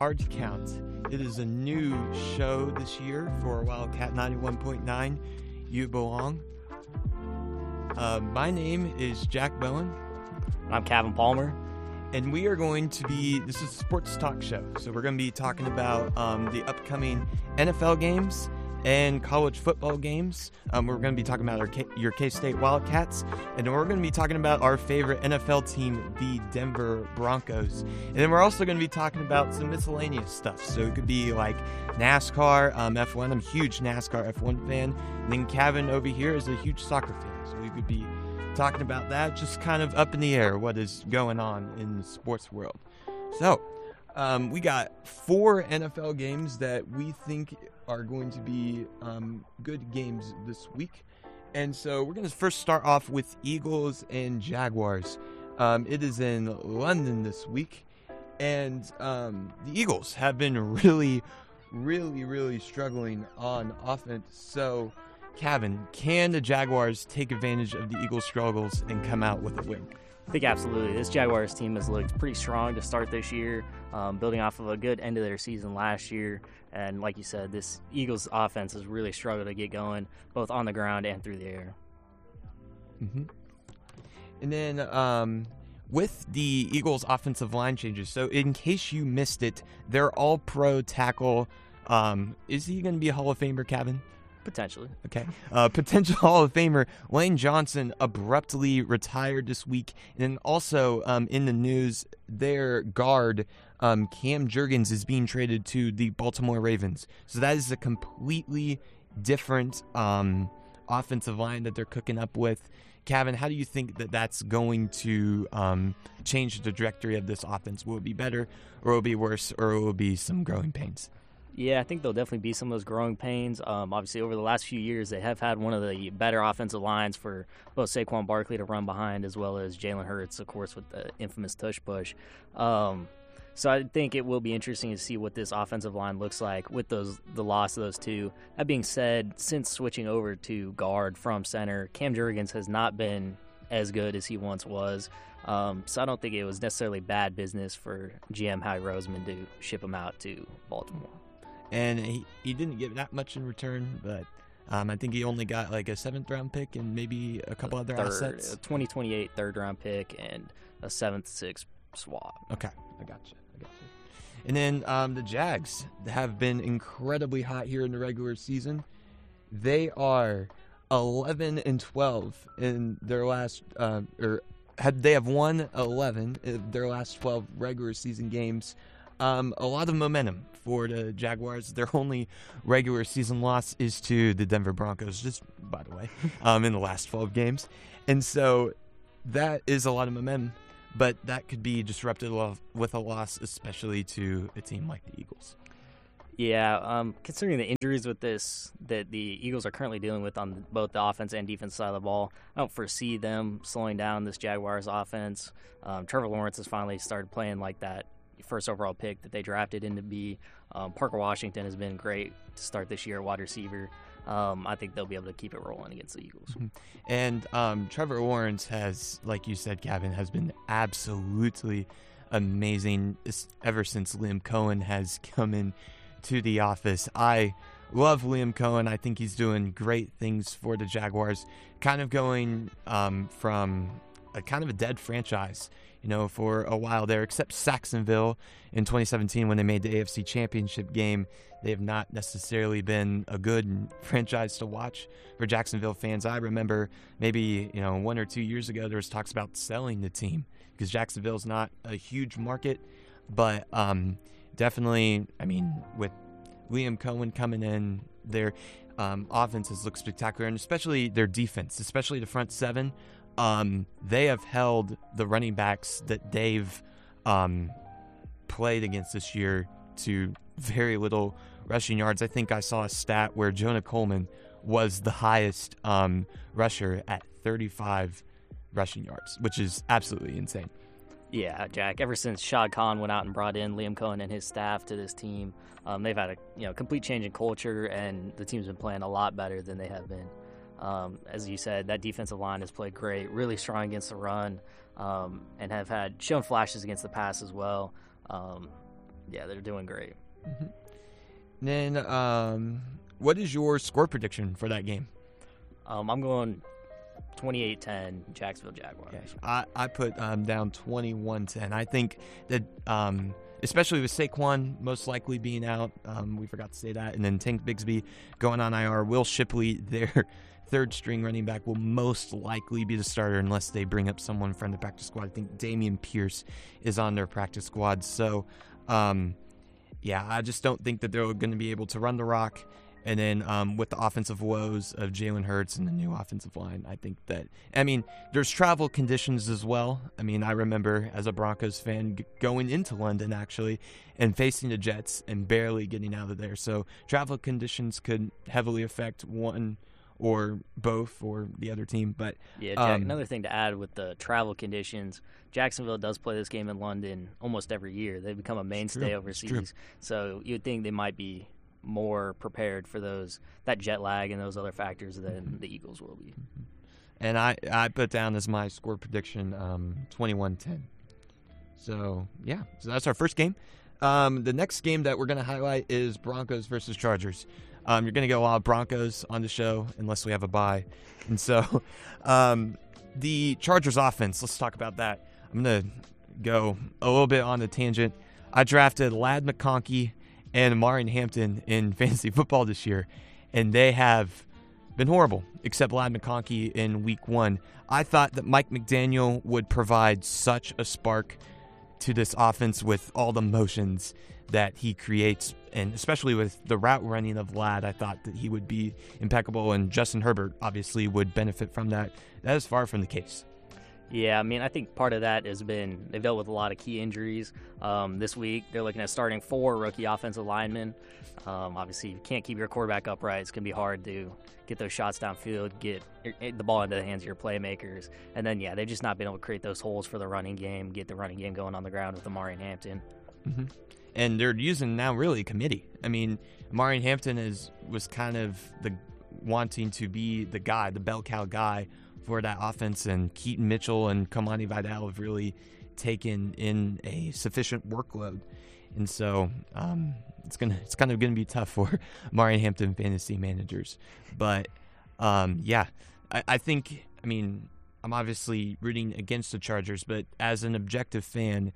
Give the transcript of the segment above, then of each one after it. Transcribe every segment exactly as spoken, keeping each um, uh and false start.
Hard to Count. It is a new show this year for Wildcat ninety-one point nine. You belong. Uh, my name is Jack Bowen. I'm Kevin Palmer. And we are going to be, this is a sports talk show. So we're going to be talking about um, the upcoming N F L games and college football games. Um, we're going to be talking about our K- your K-State Wildcats. And then we're going to be talking about our favorite N F L team, the Denver Broncos. And then we're also going to be talking about some miscellaneous stuff. So it could be like NASCAR, um, F one. I'm a huge NASCAR F one fan. And then Kevin over here is a huge soccer fan. So we could be talking about that, just kind of up in the air, what is going on in the sports world. So um, we got four N F L games that we think are going to be um, good games this week. And so we're going to first start off with Eagles and Jaguars. Um, it is in London this week. And um, the Eagles have been really, really, really struggling on offense. So, Kevin, can the Jaguars take advantage of the Eagles' struggles and come out with a win? I think absolutely. This Jaguars team has looked pretty strong to start this year, um, building off of a good end of their season last year. And like you said, this Eagles offense has really struggled to get going, both on the ground and through the air. Mm-hmm. And then um, with the Eagles' offensive line changes, so in case you missed it, they're all pro tackle. Um, is he going to be a Hall of Famer, Kevin? Potentially. Okay. Uh, potential Hall of Famer Lane Johnson abruptly retired this week. And also um, in the news, their guard, um, Cam Jurgens, is being traded to the Baltimore Ravens. So that is a completely different um, offensive line that they're cooking up with. Kevin, how do you think that that's going to um, change the trajectory of this offense? Will it be better, or will it be worse, or will it be some growing pains? Yeah, I think there'll definitely be some of those growing pains. Um, obviously, over the last few years, they have had one of the better offensive lines for both Saquon Barkley to run behind, as well as Jalen Hurts, of course, with the infamous tush push. Um, so I think it will be interesting to see what this offensive line looks like with those the loss of those two. That being said, since switching over to guard from center, Cam Jurgens has not been as good as he once was. Um, so I don't think it was necessarily bad business for G M Howie Roseman to ship him out to Baltimore. And he, he didn't get that much in return, but um, I think he only got like a seventh round pick and maybe a couple other third, assets. A twenty twenty-eight third round pick and a seventh, sixth swap. Okay, I got you. I got you. And then um, the Jags have been incredibly hot here in the regular season. They are eleven and twelve in their last, uh, or had they have won eleven of their last twelve regular season games. Um, a lot of momentum for the Jaguars. Their only regular season loss is to the Denver Broncos, just by the way, um, in the last twelve games. And so that is a lot of momentum, but that could be disrupted with a loss, especially to a team like the Eagles. Yeah, um, considering the injuries with this that the Eagles are currently dealing with on both the offense and defense side of the ball, I don't foresee them slowing down this Jaguars offense. Um, Trevor Lawrence has finally started playing like that first overall pick that they drafted him to be. Um, Parker Washington has been great to start this year, wide receiver. Um, I think they'll be able to keep it rolling against the Eagles. Mm-hmm. And um, Trevor Lawrence has, like you said, Kevin, has been absolutely amazing ever since Liam Cohen has come in to the office. I love Liam Cohen. I think he's doing great things for the Jaguars, kind of going um, from a kind of a dead franchise, you know, for a while there, except Saxonville in twenty seventeen when they made the A F C Championship game. They have not necessarily been a good franchise to watch for Jacksonville fans. I remember maybe, you know, one or two years ago, there was talks about selling the team because Jacksonville's not a huge market, but um, definitely, I mean, with Liam Cohen coming in, their um, offenses look spectacular, and especially their defense, especially the front seven. Um, they have held the running backs that they've um, played against this year to very little rushing yards. I think I saw a stat where Jonah Coleman was the highest um, rusher at thirty-five rushing yards, which is absolutely insane. Yeah, Jack, ever since Shad Khan went out and brought in Liam Cohen and his staff to this team, um, they've had a you know complete change in culture, and the team's been playing a lot better than they have been. Um, as you said, that defensive line has played great, really strong against the run, um, and have had shown flashes against the pass as well. Um, Yeah, they're doing great. Mm-hmm. Then, um, what is your score prediction for that game? Um, I'm going twenty-eight ten Jacksonville Jaguars. Okay. I, I put um, down twenty-one ten. I think that, um, especially with Saquon most likely being out, um, we forgot to say that, and then Tank Bigsby going on I R, Will Shipley, their third-string running back, will most likely be the starter unless they bring up someone from the practice squad. I think Damian Pierce is on their practice squad. So, um, yeah, I just don't think that they're going to be able to run the rock. And then um, with the offensive woes of Jalen Hurts and the new offensive line, I think that, I mean, there's travel conditions as well. I mean, I remember as a Broncos fan g- going into London, actually, and facing the Jets and barely getting out of there. So travel conditions could heavily affect one or both or the other team. But yeah, Jack, um, another thing to add with the travel conditions, Jacksonville does play this game in London almost every year. They've become a mainstay overseas. So you'd think they might be more prepared for those that jet lag and those other factors than mm-hmm. the Eagles will be. Mm-hmm. And I, I put down as my score prediction um, twenty-one ten. So, yeah, so that's our first game. Um, the next game that we're going to highlight is Broncos versus Chargers. Um, you're going to get a lot of Broncos on the show unless we have a bye. And so um, the Chargers offense, let's talk about that. I'm going to go a little bit on a tangent. I drafted Ladd McConkey and Amari Hampton in fantasy football this year, and they have been horrible, except Ladd McConkey in week one. I thought that Mike McDaniel would provide such a spark to this offense with all the motions that he creates, and especially with the route running of Ladd, I thought that he would be impeccable, and Justin Herbert obviously would benefit from that. That is far from the case. Yeah, I mean, I think part of that has been they've dealt with a lot of key injuries. Um, this week, they're looking at starting four rookie offensive linemen. Um, obviously, you can't keep your quarterback upright. It's going to be hard to get those shots downfield, get the ball into the hands of your playmakers. And then, yeah, they've just not been able to create those holes for the running game, get the running game going on the ground with Amari Hampton. Mm-hmm. And they're using now really a committee. I mean, Amari Hampton is was kind of the wanting to be the guy, the bell cow guy for that offense, and Keaton Mitchell and Kamani Vidal have really taken in a sufficient workload, and so um, it's gonna it's kind of gonna be tough for Amari Hampton fantasy managers. But um, yeah, I, I think I mean I'm obviously rooting against the Chargers, but as an objective fan,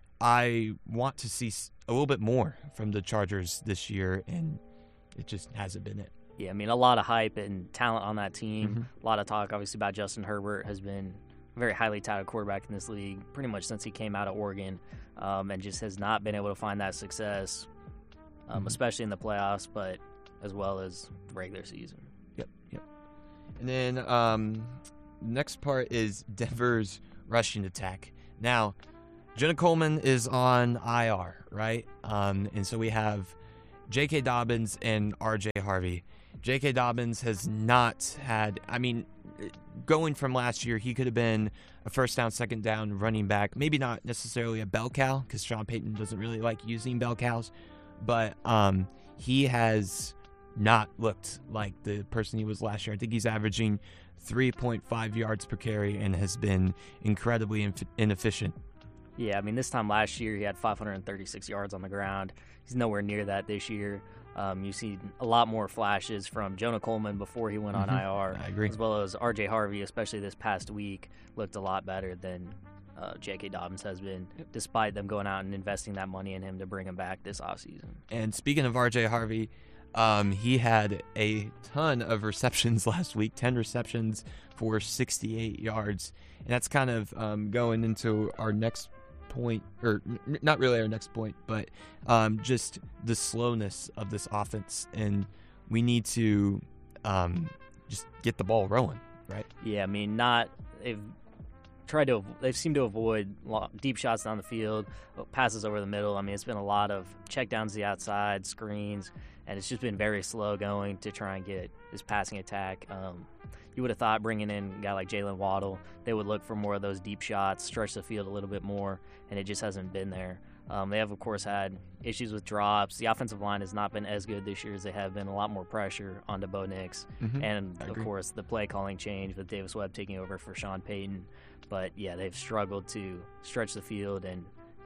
I want to see a little bit more from the Chargers this year, and it just hasn't been it. Yeah, I mean, a lot of hype and talent on that team. Mm-hmm. A lot of talk, obviously, about Justin Herbert. Has been a very highly touted quarterback in this league pretty much since he came out of Oregon, um, and just has not been able to find that success, um, mm-hmm. especially in the playoffs, but as well as the regular season. Yep, yep. And then um, next part is Denver's rushing attack. Now, Jonah Coleman is on I R, right? Um, and so we have J K. Dobbins and R J. Harvey. J K. Dobbins has not had, I mean, going from last year, he could have been a first down, second down running back. Maybe not necessarily a bell cow, because Sean Payton doesn't really like using bell cows. But um, he has not looked like the person he was last year. I think he's averaging three point five yards per carry and has been incredibly inf- inefficient. Yeah, I mean, this time last year, he had five hundred thirty-six yards on the ground. He's nowhere near that this year. Um, you see a lot more flashes from Jonah Coleman before he went on mm-hmm. I R, I agree. as well as R J. Harvey, especially this past week, looked a lot better than uh, J K. Dobbins has been, yep. despite them going out and investing that money in him to bring him back this offseason. And speaking of R J. Harvey, um, he had a ton of receptions last week, ten receptions for sixty-eight yards. And that's kind of um, going into our next point, or n- not really our next point, but um, just the slowness of this offense, and we need to um, just get the ball rolling, right? Yeah, I mean, not they've tried to they've seemed to avoid long, deep shots down the field, passes over the middle. I mean, it's been a lot of checkdowns to the outside, screens, and it's just been very slow going to try and get this passing attack. Um, You would have thought bringing in a guy like Jalen Waddle, they would look for more of those deep shots, stretch the field a little bit more, and it just hasn't been there. Um, they have, of course, had issues with drops. The offensive line has not been as good this year as they have been. A lot more pressure onto Bo Nix. Mm-hmm. And, of course, the play calling change with Davis Webb taking over for Sean Payton. But, yeah, they've struggled to stretch the field and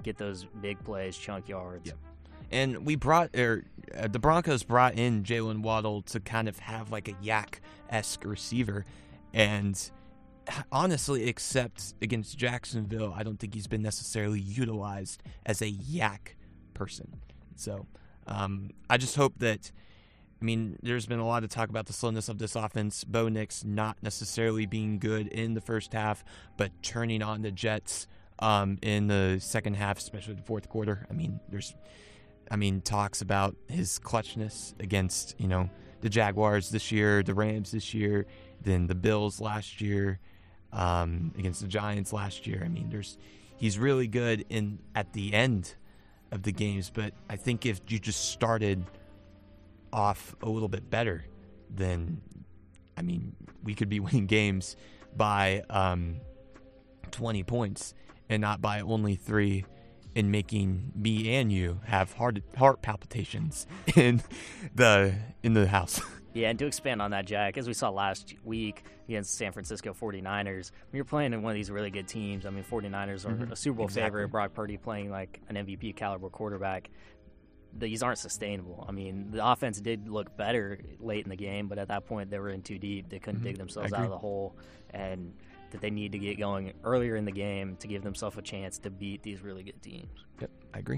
get those big plays, chunk yards. Yep. And we brought, or uh, the Broncos brought in Jalen Waddle to kind of have like a Yak-esque receiver. And honestly, except against Jacksonville, I don't think he's been necessarily utilized as a Yak person. So um, I just hope that, I mean, there's been a lot of talk about the slowness of this offense. Bo Nix not necessarily being good in the first half, but turning on the Jets um, in the second half, especially the fourth quarter. I mean, there's, I mean, talks about his clutchness against, you know, the Jaguars this year, the Rams this year, then the Bills last year, um, against the Giants last year. I mean, there's, he's really good in at the end of the games, but I think if you just started off a little bit better, then I mean we could be winning games by um, twenty points and not by only three, and making me and you have heart heart palpitations in the in the house. Yeah, and to expand on that, Jack, as we saw last week against San Francisco forty-niners, when you're playing in one of these really good teams, I mean, forty-niners are mm-hmm. a Super Bowl exactly. favorite, Brock Purdy playing like an M V P caliber quarterback. These aren't sustainable. I mean, the offense did look better late in the game, but at that point they were in too deep. They couldn't mm-hmm. dig themselves out of the hole, and that they need to get going earlier in the game to give themselves a chance to beat these really good teams. Yep, I agree.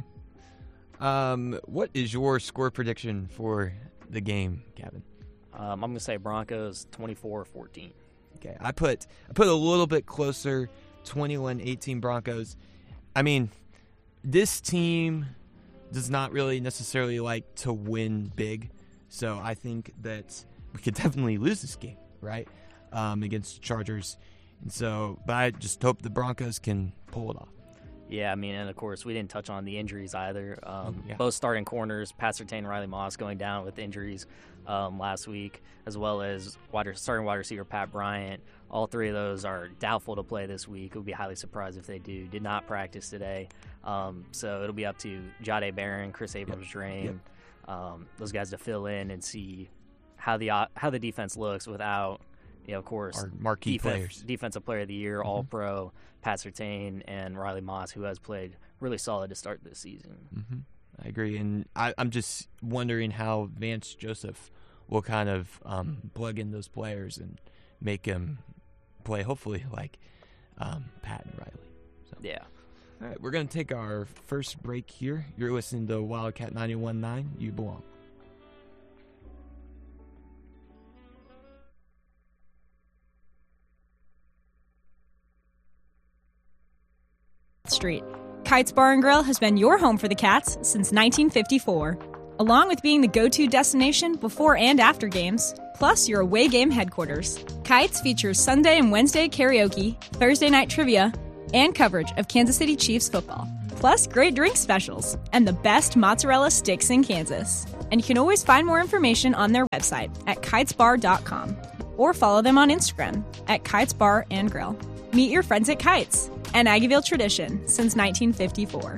Um, what is your score prediction for the game, Gavin? Um, I'm going to say Broncos twenty-four fourteen. Okay, I put I put a little bit closer, twenty-one eighteen Broncos. I mean, this team does not really necessarily like to win big, so I think that we could definitely lose this game, right, um, against the Chargers. And so, but I just hope the Broncos can pull it off. Yeah, I mean, and of course, we didn't touch on the injuries either. Um, yeah. Both starting corners, Pat Surtain and Riley Moss, going down with injuries um, last week, as well as wide, starting wide receiver Pat Bryant. All three of those are doubtful to play this week. It would be highly surprised if they do. Did not practice today. Um, so it'll be up to Jahdae Barron, Chris Abrams-Drain, yep. yep. um, those guys to fill in and see how the uh, how the defense looks without, you know, of course, our marquee def- players. Defensive Player of the Year, mm-hmm. All-Pro, Pat Surtain, and Riley Moss, who has played really solid to start this season. Mm-hmm. I agree, and I, I'm just wondering how Vance Joseph will kind of um, plug in those players and make them play, hopefully, like um, Pat and Riley. So. Yeah. All right, we're going to take our first break here. You're listening to Wildcat ninety-one point nine. You belong. Street. Kites Bar and Grill has been your home for the Cats since nineteen fifty-four. Along with being the go-to destination before and after games, plus your away game headquarters. Kites features Sunday and Wednesday karaoke, Thursday night trivia, and coverage of Kansas City Chiefs football. Plus great drink specials and the best mozzarella sticks in Kansas. And you can always find more information on their website at kites bar dot com or follow them on Instagram at Kites Bar and Grill. Meet your friends at Kites, an Aggieville tradition since nineteen fifty-four.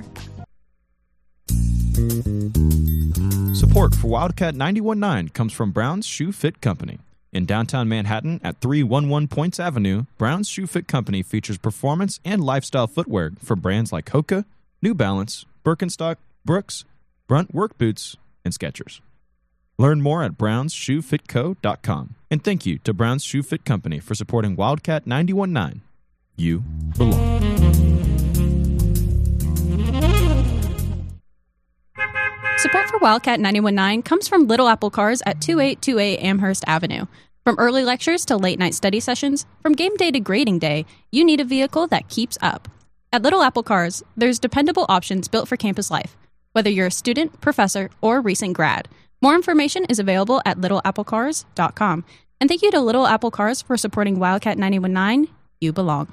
Support for Wildcat ninety-one point nine comes from Brown's Shoe Fit Company. In downtown Manhattan at three eleven Points Avenue, Brown's Shoe Fit Company features performance and lifestyle footwear for brands like Hoka, New Balance, Birkenstock, Brooks, Brunt Work Boots, and Skechers. Learn more at browns shoe fit co dot com. And thank you to Brown's Shoe Fit Company for supporting Wildcat ninety-one point nine. You belong. Support for Wildcat ninety-one point nine comes from Little Apple Cars at twenty-eight twenty-eight Amherst Avenue. From early lectures to late-night study sessions, from game day to grading day, you need a vehicle that keeps up. At Little Apple Cars, there's dependable options built for campus life, whether you're a student, professor, or recent grad. More information is available at little apple cars dot com. And thank you to Little Apple Cars for supporting Wildcat ninety-one point nine. You belong.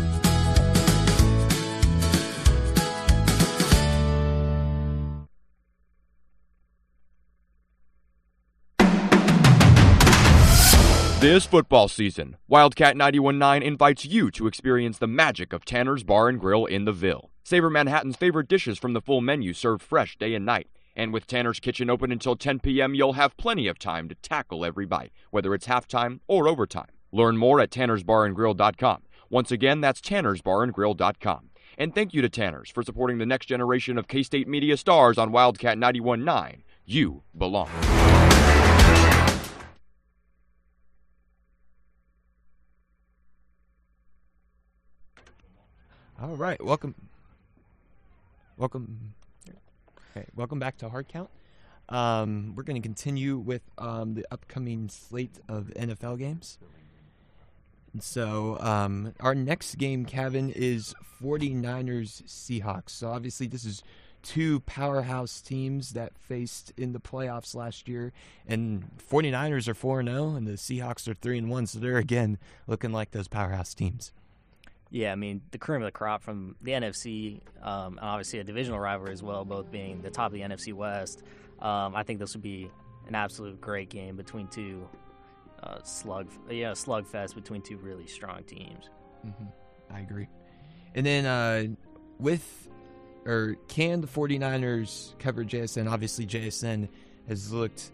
This football season, Wildcat ninety-one point nine invites you to experience the magic of Tanner's Bar and Grill in the Ville. Savor Manhattan's favorite dishes from the full menu served fresh day and night. And with Tanner's Kitchen open until ten p.m., you'll have plenty of time to tackle every bite, whether it's halftime or overtime. Learn more at tanners bar and grill dot com. Once again, that's tanners bar and grill dot com. And thank you to Tanners for supporting the next generation of K-State media stars on Wildcat ninety-one point nine. You belong. All right, welcome. Welcome. Okay, welcome back to Hard Count. Um, we're going to continue with um, the upcoming slate of N F L games. And so um, our next game, Kevin, is 49ers Seahawks. So obviously this is two powerhouse teams that faced in the playoffs last year. And 49ers are four and oh, and the Seahawks are three and one. So they're, again, looking like those powerhouse teams. Yeah, I mean, the cream of the crop from the N F C, um, and obviously a divisional rivalry as well, both being the top of the N F C West. Um, I think this would be an absolute great game between two uh, slug, yeah, slugfest between two really strong teams. Mm-hmm. I agree. And then uh, with, or can the 49ers cover J S N? Obviously, J S N has looked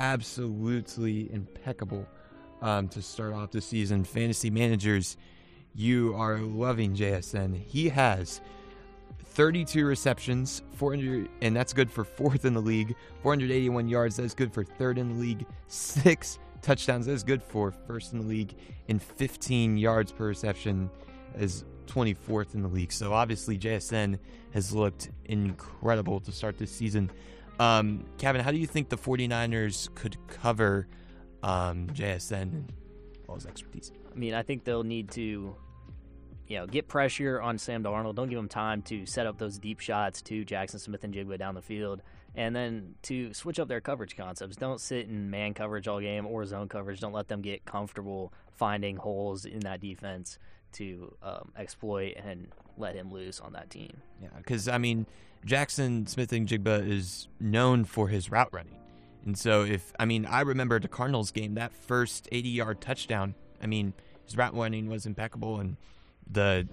absolutely impeccable um, to start off the season. Fantasy managers, you are loving J S N. He has thirty-two receptions, four hundred, and that's good for fourth in the league. four hundred eighty-one yards, that's good for third in the league. Six touchdowns, that's good for first in the league. And fifteen yards per reception is twenty-fourth in the league. So obviously J S N has looked incredible to start this season. Um, Kevin, how do you think the 49ers could cover um, J S N and all his expertise? I mean, I think they'll need to, you know, get pressure on Sam Darnold. Don't give him time to set up those deep shots to Jackson Smith and Jigba down the field. And then to switch up their coverage concepts. Don't sit in man coverage all game or zone coverage. Don't let them get comfortable finding holes in that defense to um, exploit and let him loose on that team. Yeah, because, I mean, Jackson Smith and Jigba is known for his route running. And so if, I mean, I remember the Cardinals game, that first eighty-yard touchdown, I mean, his route running was impeccable, and the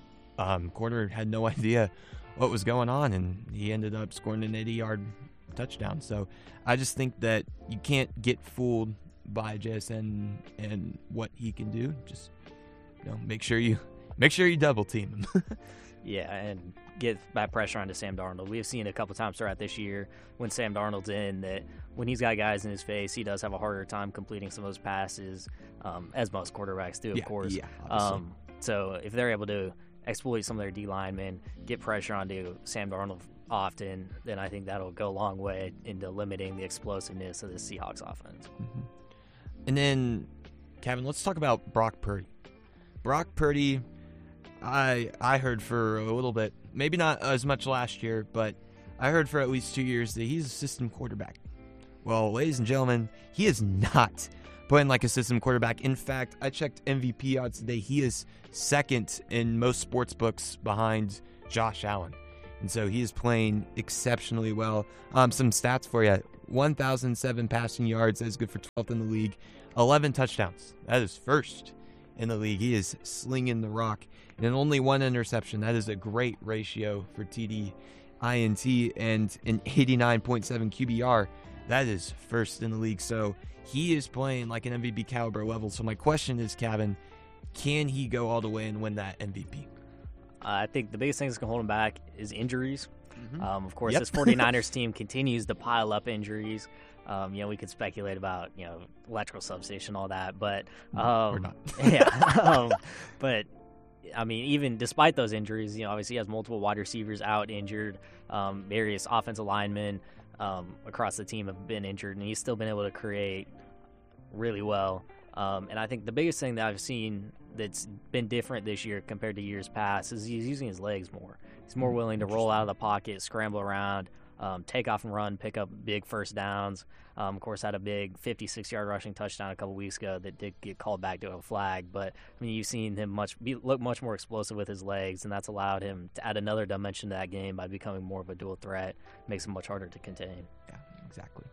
um, corner had no idea what was going on, and he ended up scoring an eighty-yard touchdown. So I just think that you can't get fooled by J S N and what he can do. Just, you know, make sure you make sure you double team him. Yeah, and get that pressure onto Sam Darnold. We have seen a couple times throughout this year when Sam Darnold's in that when he's got guys in his face, he does have a harder time completing some of those passes, um, as most quarterbacks do, of yeah, course. Yeah, um, so if they're able to exploit some of their D linemen, get pressure onto Sam Darnold often, then I think that'll go a long way into limiting the explosiveness of the Seahawks offense. Mm-hmm. And then, Kevin, let's talk about Brock Purdy. Brock Purdy, I I heard for a little bit, maybe not as much last year, but I heard for at least two years that he's a system quarterback. Well, ladies and gentlemen, he is not playing like a system quarterback. In fact, I checked M V P odds today. He is second in most sports books behind Josh Allen. And so he is playing exceptionally well. Um, some stats for you. one thousand seven passing yards. That is good for twelfth in the league. eleven touchdowns. That is first in the league. He is slinging the rock. And only one interception. That is a great ratio for T D I N T, and an eighty-nine point seven Q B R. That is first in the league. So he is playing like an M V P caliber level. So my question is, Kevin, can he go all the way and win that M V P? Uh, I think the biggest thing that's going to hold him back is injuries. Mm-hmm. Um, of course, Yep. this 49ers team continues to pile up injuries. Um, you know, we could speculate about, you know, electrical substation, all that, but um, Or not. yeah. um, but I mean, even despite those injuries, you know, obviously he has multiple wide receivers out injured. Um, various offensive linemen um, across the team have been injured, and he's still been able to create really well. Um, and I think the biggest thing that I've seen that's been different this year compared to years past is he's using his legs more. He's more willing to roll out of the pocket, scramble around, um, take off and run, pick up big first downs. Um, of course, had a big fifty-six-yard rushing touchdown a couple weeks ago that did get called back to a flag. But I mean, you've seen him much be, look much more explosive with his legs, and that's allowed him to add another dimension to that game by becoming more of a dual threat. Makes him much harder to contain. Yeah, exactly.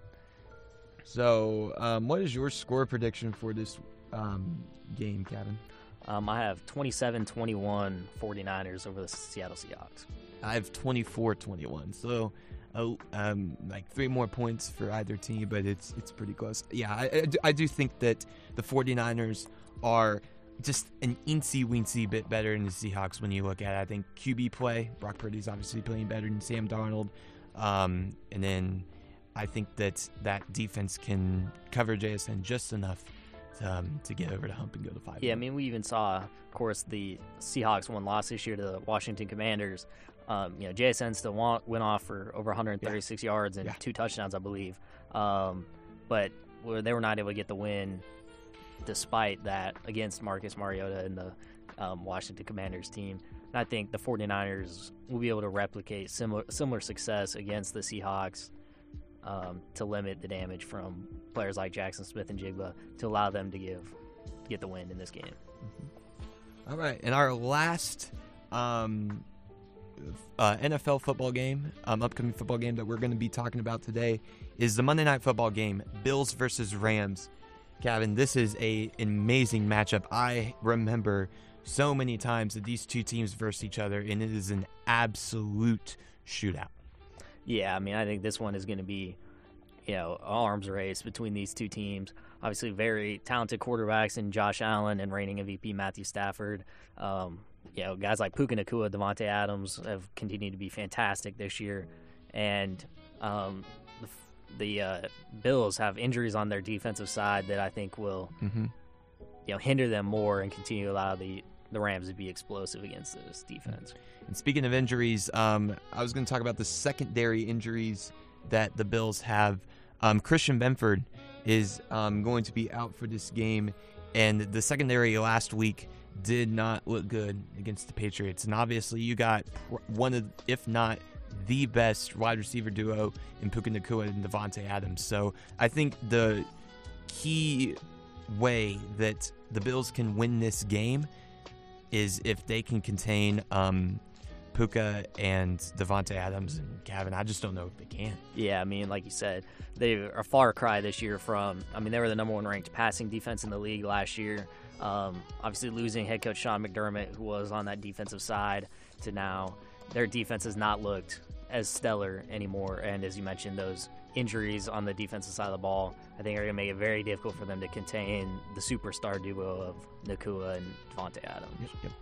So, um, what is your score prediction for this um, game, Kevin? Um, I have twenty-seven twenty-one 49ers over the Seattle Seahawks. I have twenty-four twenty-one. So, uh, um, like three more points for either team, but it's it's pretty close. Yeah, I, I, do, I do think that the 49ers are just an eensy-weensy bit better than the Seahawks when you look at it. I think Q B play, Brock Purdy's obviously playing better than Sam Darnold. Um, and then I think that that defense can cover J S N just enough to, um, to get over the hump and go to five. Yeah, I mean, we even saw, of course, the Seahawks one loss this year to the Washington Commanders. Um, you know, J S N still went, went off for over one hundred thirty-six yeah. yards and yeah. two touchdowns, I believe. Um, but they were not able to get the win despite that against Marcus Mariota and the um, Washington Commanders team. And I think the 49ers will be able to replicate similar similar success against the Seahawks um, to limit the damage from players like Jackson Smith and Jigba to allow them to give get the win in this game. All right, and our last um, uh, N F L football game, um, upcoming football game that we're going to be talking about today is the Monday Night Football game, Bills versus Rams. Gavin, this is a an amazing matchup. I remember so many times that these two teams verse each other, and it is an absolute shootout. Yeah, I mean, I think this one is going to be, you know, an arms race between these two teams. Obviously, very talented quarterbacks in Josh Allen and reigning M V P Matthew Stafford. Um, you know, guys like Puka Nacua, Devontae Adams have continued to be fantastic this year, and um, the The uh, Bills have injuries on their defensive side that I think will, mm-hmm. you know, hinder them more and continue to allow the, the Rams to be explosive against this defense. And speaking of injuries, um, I was going to talk about the secondary injuries that the Bills have. Um, Christian Benford is um, going to be out for this game, and the secondary last week did not look good against the Patriots. And obviously, you got one of, if not the best wide receiver duo in Puka Nacua and Devontae Adams. So I think the key way that the Bills can win this game is if they can contain um, Puka and Devontae Adams and Gavin. I just don't know if they can. Yeah, I mean, like you said, they are a far cry this year from, I mean, they were the number one ranked passing defense in the league last year. Um, obviously losing head coach Sean McDermott, who was on that defensive side, to now their defense has not looked as stellar anymore. And as you mentioned, those injuries on the defensive side of the ball, I think are going to make it very difficult for them to contain the superstar duo of Nacua and Devontae Adams. Yep, yep.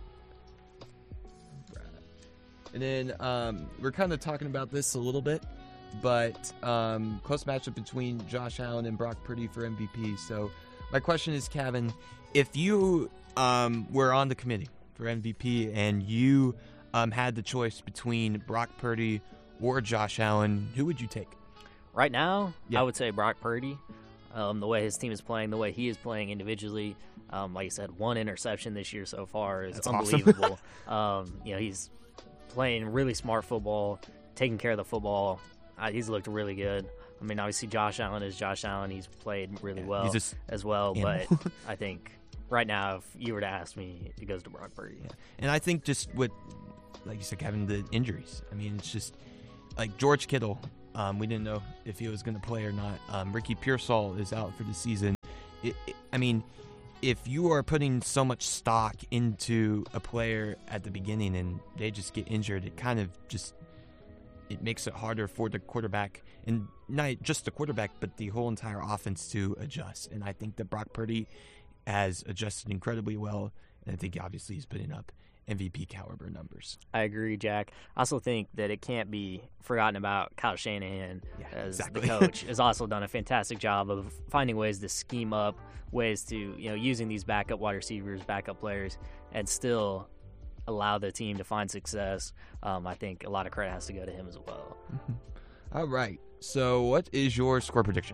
And then um, we're kind of talking about this a little bit, but um, close matchup between Josh Allen and Brock Purdy for M V P. So my question is, Kevin, if you um, were on the committee for M V P and you um, had the choice between Brock Purdy or Josh Allen, who would you take? Right now, yeah. I would say Brock Purdy. Um, the way his team is playing, the way he is playing individually, um, like I said, one interception this year so far is That's unbelievable. Awesome. um, you know, he's playing really smart football, taking care of the football. Uh, he's looked really good. I mean, obviously Josh Allen is Josh Allen. He's played really well he's just as well. animal. But I think right now, if you were to ask me, it goes to Brock Purdy. Yeah. And I think just with, like you said, having the injuries, I mean, it's just like George Kittle. Um, we didn't know if he was going to play or not. Um, Ricky Pearsall is out for the season. It, it, I mean, if you are putting so much stock into a player at the beginning and they just get injured, it kind of just it makes it harder for the quarterback, and not just the quarterback, but the whole entire offense to adjust. And I think that Brock Purdy has adjusted incredibly well, and I think obviously he's putting up M V P caliber numbers. I agree, Jack. I also think that it can't be forgotten about Kyle Shanahan yeah, as exactly. the coach has also done a fantastic job of finding ways to scheme up, ways to, you know, using these backup wide receivers, backup players, and still allow the team to find success. Um, I think a lot of credit has to go to him as well. Mm-hmm. All right. So what is your score prediction?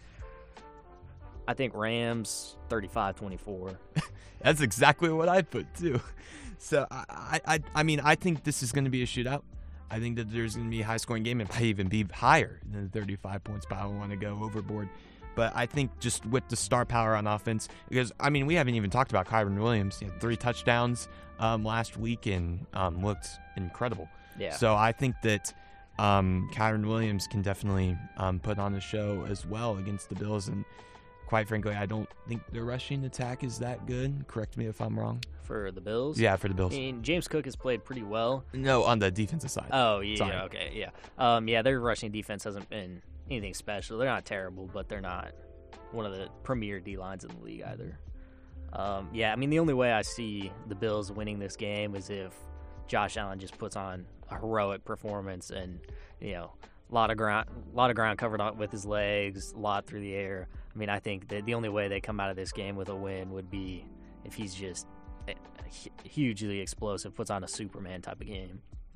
I think Rams thirty-five twenty-four. That's exactly what I put too. So I, I, I mean, I think this is going to be a shootout. I think that there's going to be a high-scoring game. It might even be higher than thirty-five points, but I don't want to go overboard. But I think just with the star power on offense, because I mean, we haven't even talked about Kyren Williams. He had three touchdowns um, last week and um, looked incredible. Yeah. So I think that um, Kyren Williams can definitely um, put on a show as well against the Bills. And quite frankly, I don't think their rushing attack is that good. Correct me if I'm wrong. For the Bills? Yeah, for the Bills. I mean, James Cook has played pretty well. No, on the defensive side. Oh, yeah, Sorry. okay, yeah. Um, yeah, their rushing defense hasn't been anything special. They're not terrible, but they're not one of the premier D-lines in the league either. Um, yeah, I mean, the only way I see the Bills winning this game is if Josh Allen just puts on a heroic performance and, you know, a lot of ground, a lot of ground covered on, with his legs, a lot through the air. I mean, I think that the only way they come out of this game with a win would be if he's just hugely explosive, puts on a Superman type of game.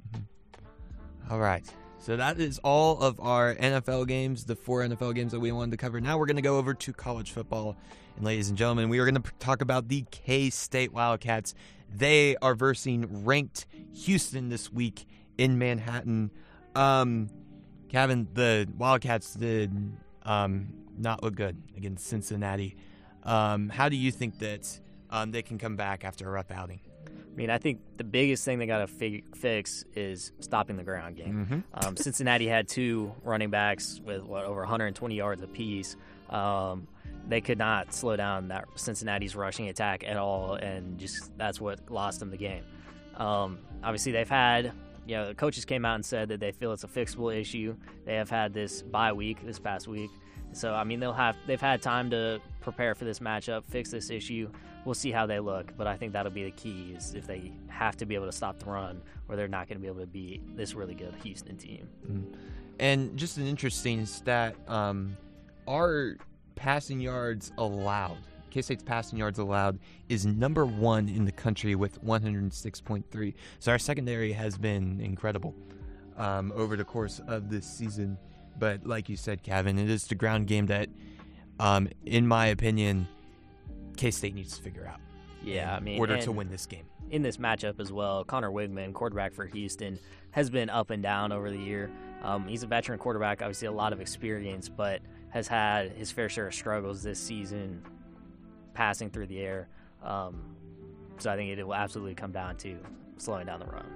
Mm-hmm. All right. So that is all of our N F L games, the four N F L games that we wanted to cover. Now we're going to go over to college football. And ladies and gentlemen, we are going to talk about the K-State Wildcats. They are versing ranked Houston this week in Manhattan. Um, Kevin, the Wildcats did um, not look good against Cincinnati. Um, how do you think that um, they can come back after a rough outing? I mean, I think the biggest thing they got to fi- fix is stopping the ground game. Mm-hmm. Um, Cincinnati had two running backs with, what, over one hundred twenty yards apiece. Um, they could not slow down that Cincinnati's rushing attack at all, and just that's what lost them the game. Um, obviously, they've had, you know, the coaches came out and said that they feel it's a fixable issue. They have had this bye week this past week. So, I mean, they'll have they've had time to prepare for this matchup, fix this issue. We'll see how they look, but I think that'll be the key is if they have to be able to stop the run or they're not going to be able to beat this really good Houston team. Mm-hmm. And just an interesting stat, um, our passing yards allowed, K-State's passing yards allowed is number one in the country with one hundred six point three. So our secondary has been incredible um, over the course of this season. But like you said, Kevin, it is the ground game that, um, in my opinion, K-State needs to figure out. Yeah, I mean, in order to win this game. In this matchup as well, Connor Wigman, quarterback for Houston, has been up and down over the year. Um, he's a veteran quarterback, obviously a lot of experience, but has had his fair share of struggles this season passing through the air. Um, so I think it will absolutely come down to slowing down the run.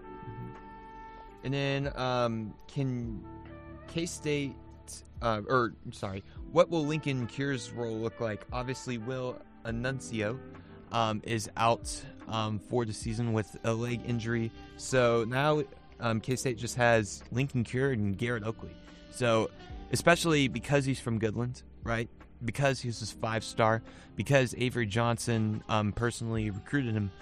Mm-hmm. And then um, can K-State, uh, or sorry, what will Lincoln Cure's role look like? Obviously, Will Anuncio um, is out um, for the season with a leg injury. So now um, K-State just has Lincoln Cure and Garrett Oakley. So especially because he's from Goodland, right? Because he's this five-star, because Avery Johnson um, personally recruited him,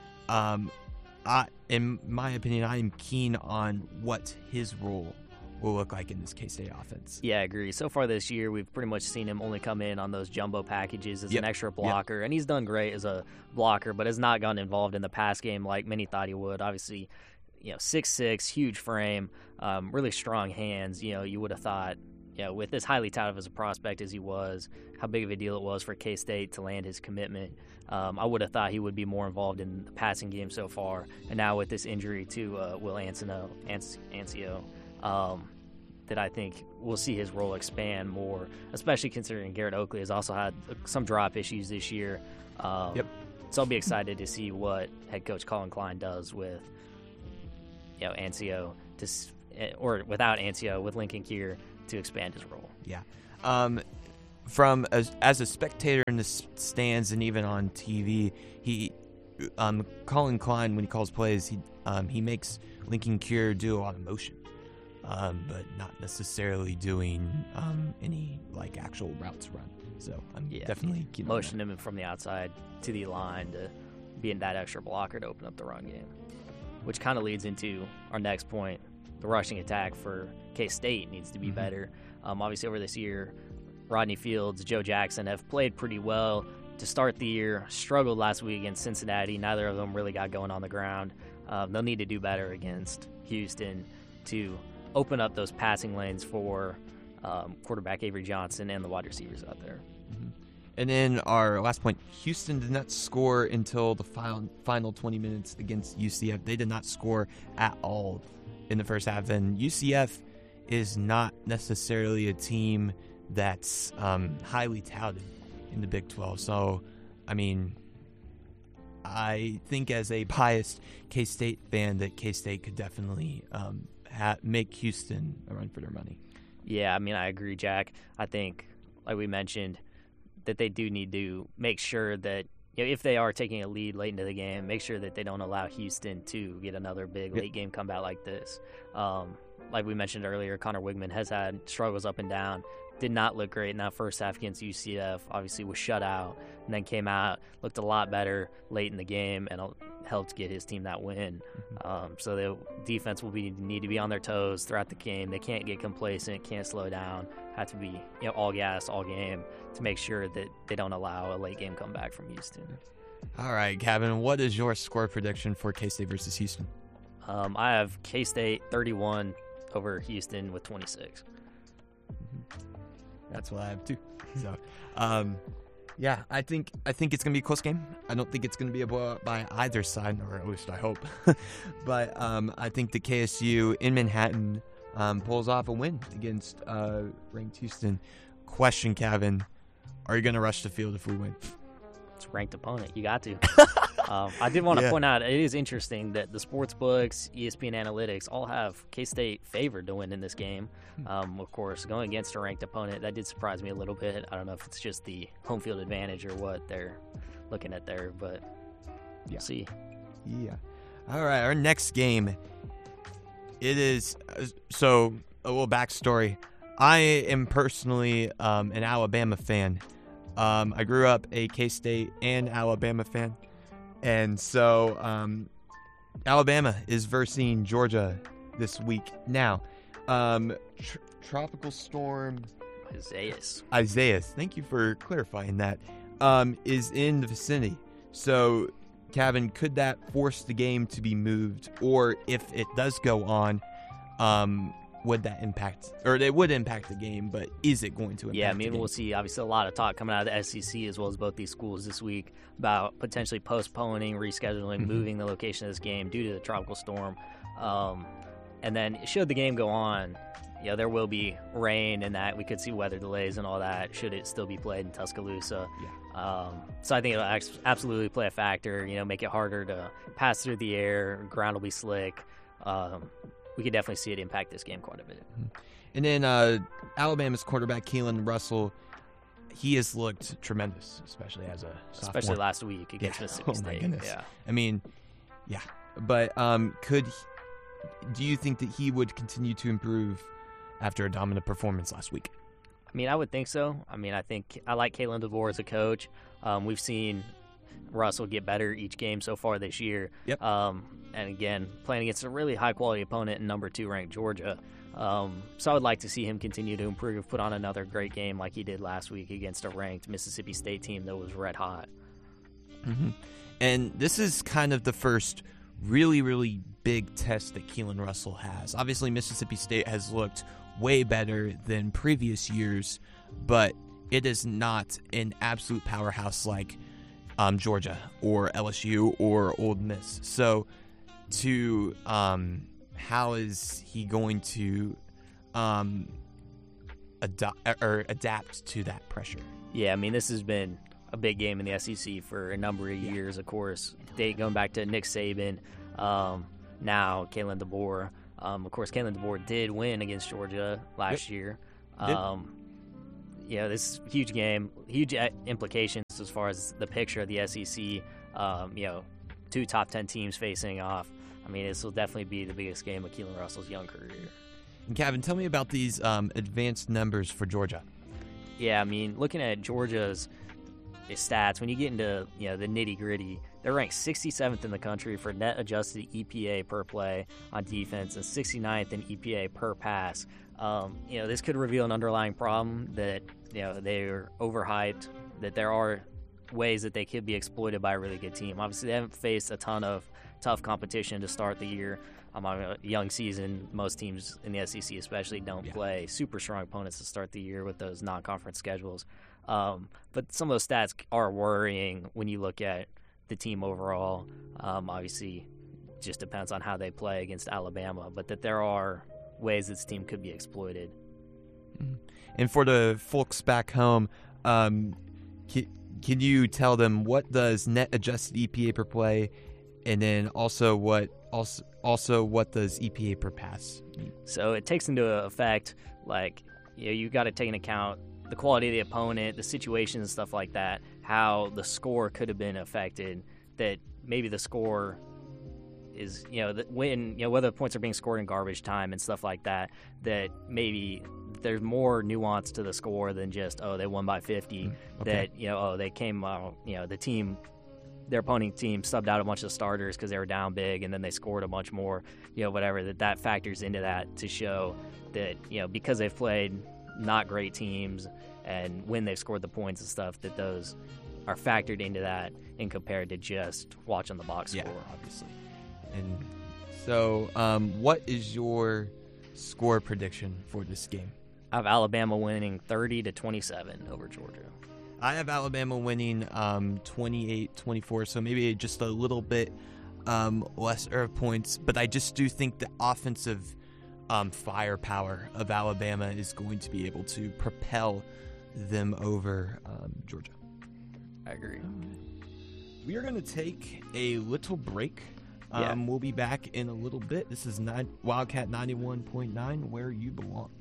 um, I, in my opinion, I am keen on what his role will look like in this K-State offense. Yeah, I agree. So far this year, we've pretty much seen him only come in on those jumbo packages as yep. an extra blocker, yep. and he's done great as a blocker, but has not gotten involved in the pass game like many thought he would. Obviously, you know, six six, huge frame, um, really strong hands. You know, you would have thought, you know, with as highly touted as a prospect as he was, how big of a deal it was for K-State to land his commitment. Um, I would have thought he would be more involved in the passing game so far, and now with this injury to uh, Will Ancio, Ancio um, that I think we'll see his role expand more, especially considering Garrett Oakley has also had some drop issues this year. Um, yep. So I'll be excited to see what head coach Colin Klein does with, you know, Ancio, to, or without Ancio, with Lincoln Kier to expand his role. Yeah. Um, from as, as a spectator in the stands and even on T V, he, um, Colin Klein, when he calls plays, he um, he makes Lincoln Kier do a lot of motion. Um, but not necessarily doing um, any like actual routes run. So I'm yeah, definitely keen on motion him from the outside to the line to being that extra blocker to open up the run game, which kind of leads into our next point. The rushing attack for K-State needs to be mm-hmm. better. Um, obviously, over this year, Rodney Fields, Joe Jackson have played pretty well to start the year. Struggled last week against Cincinnati. Neither of them really got going on the ground. Um, they'll need to do better against Houston to open up those passing lanes for um, quarterback Avery Johnson and the wide receivers out there. Mm-hmm. And then our last point, Houston did not score until the final, final twenty minutes against U C F. They did not score at all in the first half. And U C F is not necessarily a team that's um, highly touted in the Big twelve. So, I mean, I think as a biased K-State fan that K-State could definitely um, ha- make Houston a run for their money. Yeah, I mean, I agree, Jack. I think, like we mentioned, that they do need to make sure that, you know, if they are taking a lead late into the game, make sure that they don't allow Houston to get another big yep. late game comeback like this. Um, like we mentioned earlier, Connor Wigman has had struggles up and down. Did not look great in that first half against U C F. Obviously was shut out, and then came out, looked a lot better late in the game, and helped get his team that win. Mm-hmm. Um, so the defense will be need to be on their toes throughout the game. They can't get complacent, can't slow down. Have to be you know all gas all game to make sure that they don't allow a late game comeback from Houston. All right, Kevin, what is your score prediction for K-State versus Houston? Um, I have K-State thirty-one over Houston with twenty-six. Mm-hmm. That's what I have too. So, um, yeah, I think I think it's gonna be a close game. I don't think it's gonna be a blowout by either side, or at least I hope. But um, I think the K S U in Manhattan um, pulls off a win against uh, ranked Houston. Question, Kevin: are you gonna rush the field if we win? It's a ranked opponent. You got to. um, I did want to yeah. point out, it is interesting that the sports books, E S P N Analytics, all have K-State favored to win in this game. Um, of course, going against a ranked opponent, that did surprise me a little bit. I don't know if it's just the home field advantage or what they're looking at there, but yeah. we'll see. Yeah. All right, our next game, it is, uh, so a little backstory. I am personally um, an Alabama fan. Um, I grew up a K-State and Alabama fan, and so um, Alabama is versing Georgia this week. Now, um, tr- Tropical Storm Isaias. Isaias, thank you for clarifying that, um, is in the vicinity. So, Kevin, could that force the game to be moved, or if it does go on, um, would that impact, or it would impact the game, but is it going to impact Yeah, I mean, the game? we'll see. Obviously, a lot of talk coming out of the S E C as well as both these schools this week about potentially postponing, rescheduling, mm-hmm. moving the location of this game due to the tropical storm. Um, and then should the game go on, you know, there will be rain and that. We could see weather delays and all that should it still be played in Tuscaloosa. Yeah. Um, so I think it'll absolutely play a factor, you know, make it harder to pass through the air. Ground will be slick. Um We could definitely see it impact this game quite a bit. And then uh, Alabama's quarterback, Keelan Russell, he has looked tremendous, especially as a sophomore. Especially last week against yeah. Mississippi oh State. My goodness. Yeah. I mean, yeah. But um, could he, do you think that he would continue to improve after a dominant performance last week? I mean, I would think so. I mean, I think I like Kalen DeVore as a coach. Um, we've seen Russell get better each game so far this year. Yep. Um, and again, playing against a really high-quality opponent in number two ranked Georgia. Um, so I would like to see him continue to improve, put on another great game like he did last week against a ranked Mississippi State team that was red hot. Mm-hmm. And this is kind of the first really, really big test that Keelan Russell has. Obviously, Mississippi State has looked way better than previous years, but it is not an absolute powerhouse like um, Georgia or L S U or Ole Miss. So to um, how is he going to um, ado- or adapt to that pressure? Yeah, I mean, this has been a big game in the S E C for a number of yeah. years, of course. Date going back to Nick Saban, um, now Kalen DeBoer. Um, of course, Kalen DeBoer did win against Georgia last yep. year. Um, yeah, this is a huge game, huge implications as far as the picture of the S E C. Um, you know, two top ten teams facing off. I mean, this will definitely be the biggest game of Keelan Russell's young career. And Kevin, tell me about these um, advanced numbers for Georgia. Yeah, I mean, looking at Georgia's stats, when you get into you know the nitty gritty, they're ranked sixty-seventh in the country for net adjusted E P A per play on defense and sixty-ninth in E P A per pass. Um, you know, this could reveal an underlying problem that you know they're overhyped, that there are ways that they could be exploited by a really good team. Obviously, they haven't faced a ton of tough competition to start the year. Um, on a young season, most teams in the S E C especially don't yeah. play super strong opponents to start the year with those non-conference schedules. Um, but some of those stats are worrying when you look at the team overall. Um, obviously, just depends on how they play against Alabama, but that there are ways this team could be exploited. And for the folks back home, um, can, can you tell them what does net adjusted E P A per play, and then also what also also what does E P A per pass mean? So it takes into effect, like, you know, you got to take into account the quality of the opponent, the situation and stuff like that, how the score could have been affected, that maybe the score is, you know, that when, you know, whether points are being scored in garbage time and stuff like that, that maybe there's more nuance to the score than just, oh, they won by fifty. Okay. That, you know, oh, they came, uh, you know, the team, their opponent team subbed out a bunch of starters because they were down big, and then they scored a bunch more, you know, whatever, that that factors into that to show that, you know, because they've played not great teams and when they've scored the points and stuff, that those are factored into that and compared to just watching the box yeah, score. Obviously. And so um, what is your score prediction for this game? I have Alabama winning thirty to twenty-seven over Georgia. I have Alabama winning um, twenty-eight twenty-four, so maybe just a little bit um, lesser points. But I just do think the offensive um, firepower of Alabama is going to be able to propel them over um, Georgia. I agree. We are going to take a little break. Yeah. Um, we'll be back in a little bit. This is nine, Wildcat ninety-one point nine, where you belong.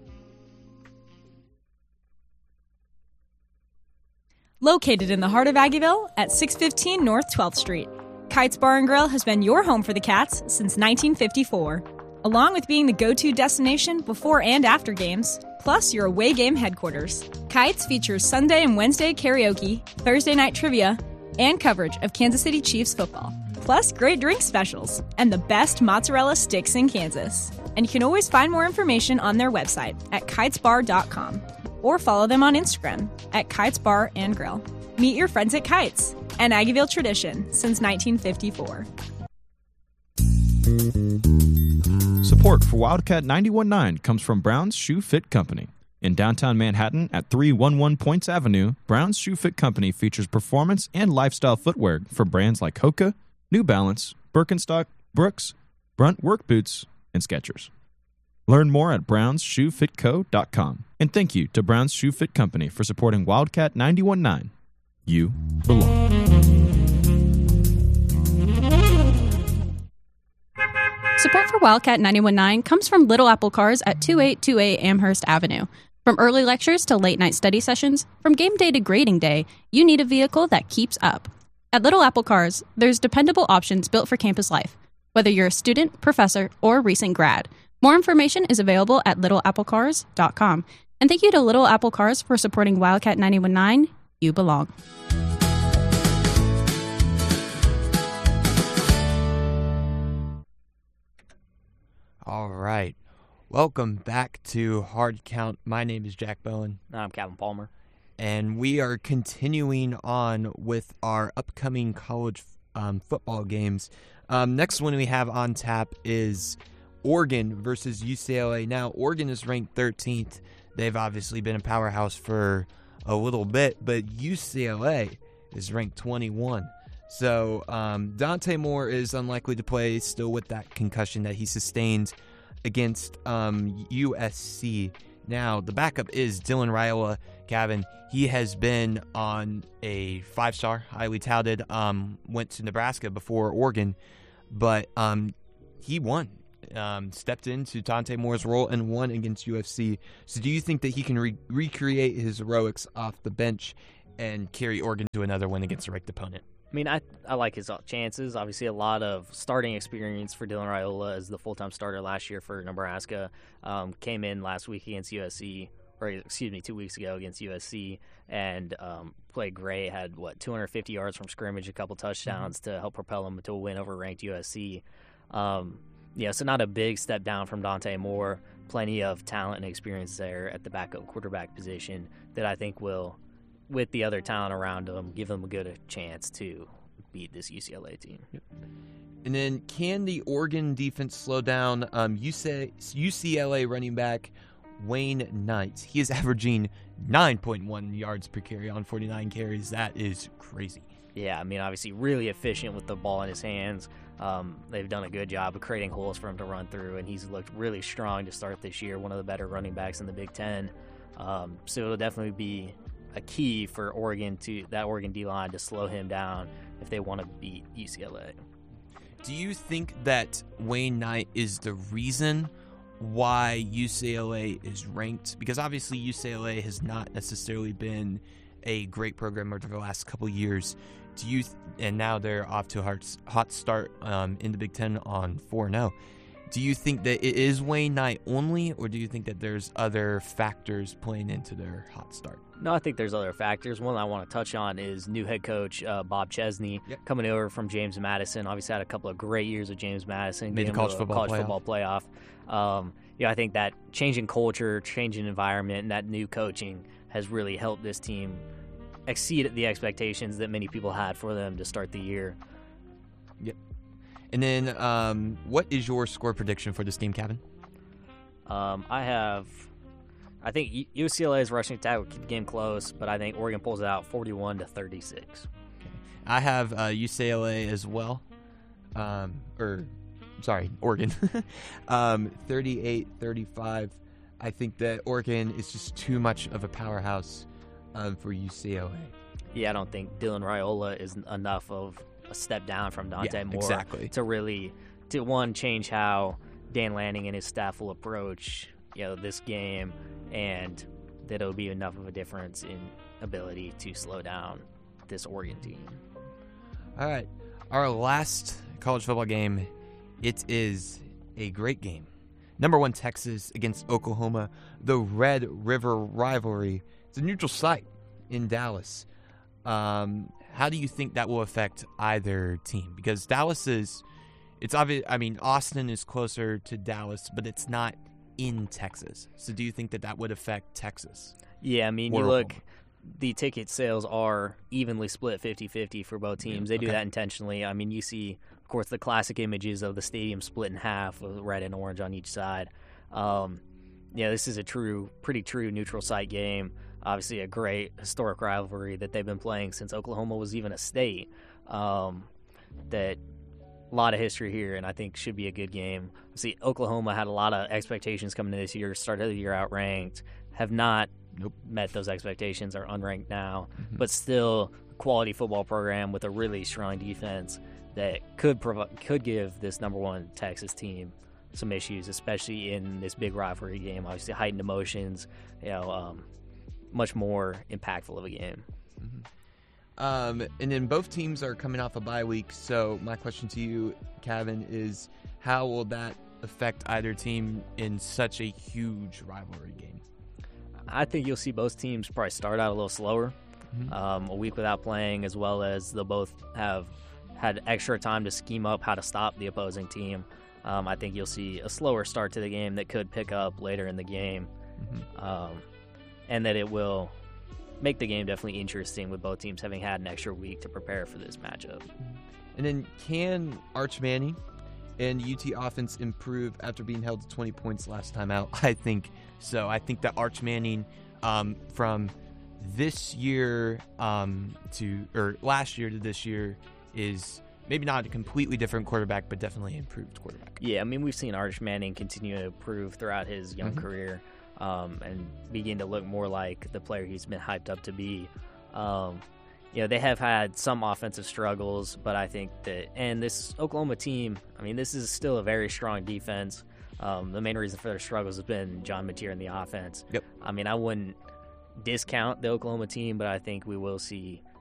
Located in the heart of Aggieville at six fifteen North twelfth Street, Kites Bar and Grill has been your home for the Cats since nineteen fifty-four. Along with being the go-to destination before and after games, plus your away game headquarters, Kites features Sunday and Wednesday karaoke, Thursday night trivia, and coverage of Kansas City Chiefs football, plus great drink specials and the best mozzarella sticks in Kansas. And you can always find more information on their website at kites bar dot com. Or follow them on Instagram at Kites Bar and Grill. Meet your friends at Kites, an Aggieville tradition since nineteen fifty-four. Support for Wildcat ninety-one point nine comes from Brown's Shoe Fit Company. In downtown Manhattan at three eleven Points Avenue, Brown's Shoe Fit Company features performance and lifestyle footwear for brands like Hoka, New Balance, Birkenstock, Brooks, Brunt Work Boots, and Skechers. Learn more at browns shoe fit co dot com. And thank you to Brown's Shoe Fit Company for supporting Wildcat ninety-one point nine. You belong. Support for Wildcat ninety-one point nine comes from Little Apple Cars at two eight two eight Amherst Avenue. From early lectures to late night study sessions, from game day to grading day, you need a vehicle that keeps up. At Little Apple Cars, there's dependable options built for campus life, whether you're a student, professor, or recent grad. More information is available at little apple cars dot com. And thank you to Little Apple Cars for supporting Wildcat ninety-one point nine. You belong. All right. Welcome back to Hard Count. My name is Jack Bowen. I'm Calvin Palmer. And we are continuing on with our upcoming college um, football games. Um, next one we have on tap is Oregon versus U C L A. Now, Oregon is ranked thirteenth. They've obviously been a powerhouse for a little bit, but U C L A is ranked twenty-one. So um, Dante Moore is unlikely to play still with that concussion that he sustained against um, U S C. Now, the backup is Dylan Raiola. Gavin, he has been on a five-star, highly touted, um, went to Nebraska before Oregon, but um, he won. Um, stepped into Dante Moore's role and won against U F C. So do you think that he can re- recreate his heroics off the bench and carry Oregon to another win against a ranked opponent? I mean, I I like his chances. Obviously, a lot of starting experience for Dylan Raiola as the full-time starter last year for Nebraska. Um, came in last week against U S C, or excuse me, two weeks ago against U S C, and um, played great. Had, what, two hundred fifty yards from scrimmage, a couple touchdowns mm-hmm. to help propel him to a win over ranked U S C. Um, yeah, so not a big step down from Dante Moore. Plenty of talent and experience there at the backup quarterback position that I think will, with the other talent around him, give them a good chance to beat this U C L A team. Yep. And then can the Oregon defense slow down um, U C L A running back Wayne Knight? He is averaging nine point one yards per carry on forty-nine carries. That is crazy. Yeah, I mean, obviously really efficient with the ball in his hands. Um, they've done a good job of creating holes for him to run through, and he's looked really strong to start this year, one of the better running backs in the Big Ten. Um, so it'll definitely be a key for Oregon to that Oregon D-line to slow him down if they want to beat U C L A. Do you think that Wayne Knight is the reason why U C L A is ranked? Because obviously U C L A has not necessarily been a great program over the last couple years. Do you th- and now they're off to a hot, hot start um, in the Big Ten on four and oh. Do you think that it is Wayne Knight only, or do you think that there's other factors playing into their hot start? No, I think there's other factors. One I want to touch on is new head coach uh, Bob Chesney yep. coming over from James Madison. Obviously had a couple of great years with James Madison. Made the college football college playoff. football playoff. Um, yeah, I think that changing culture, changing environment, and that new coaching has really helped this team exceed the expectations that many people had for them to start the year. Yep. And then, um, what is your score prediction for this game, Kevin? Um, I have, I think U C L A's rushing attack will keep the game close, but I think Oregon pulls it out forty-one to thirty-six. Okay. I have uh, U C L A as well, um, or sorry, Oregon, um, thirty-eight thirty-five. I think that Oregon is just too much of a powerhouse um, for U C L A. Yeah, I don't think Dylan Raiola is enough of a step down from Dante yeah, Moore exactly. to really, to one, change how Dan Lanning and his staff will approach, you know, this game, and that it'll be enough of a difference in ability to slow down this Oregon team. All right, our last college football game, it is a great game. Number one Texas against Oklahoma, the Red River rivalry. It's a neutral site in Dallas. Um, how do you think that will affect either team? Because Dallas is, it's obvious. I mean, Austin is closer to Dallas, but it's not in Texas. So do you think that that would affect Texas? Yeah, I mean, or you look, Oklahoma? The ticket sales are evenly split fifty-fifty for both teams. They do Okay. that intentionally. I mean, you see, of course, the classic images of the stadium split in half with red and orange on each side. Um, yeah, this is a true, pretty true neutral site game. Obviously, a great historic rivalry that they've been playing since Oklahoma was even a state. Um, that a lot of history here, and I think should be a good game. See, Oklahoma had a lot of expectations coming into this year, started the year outranked, have not Nope. met those expectations, are unranked now, Mm-hmm. but still a quality football program with a really strong defense that could provi- could give this number one Texas team some issues, especially in this big rivalry game. Obviously, heightened emotions, you know, um, much more impactful of a game. Mm-hmm. Um, and then both teams are coming off a bye week. So my question to you, Kevin, is how will that affect either team in such a huge rivalry game? I think you'll see both teams probably start out a little slower, Mhm. um, a week without playing, as well as they'll both have had extra time to scheme up how to stop the opposing team. Um, I think you'll see a slower start to the game that could pick up later in the game, Mm-hmm. um, and that it will make the game definitely interesting with both teams having had an extra week to prepare for this matchup. And then can Arch Manning and U T offense improve after being held to twenty points last time out? I think so. I think that Arch Manning um, from this year um, to or last year to this year is maybe not a completely different quarterback, but definitely improved quarterback. Yeah, I mean, we've seen Arch Manning continue to improve throughout his young Mhm. career um, and begin to look more like the player he's been hyped up to be. Um, you know, they have had some offensive struggles, but I think that, and this Oklahoma team, I mean, this is still a very strong defense. Um, the main reason for their struggles has been John Mateer in the offense. Yep. I mean, I wouldn't discount the Oklahoma team, but I think we will see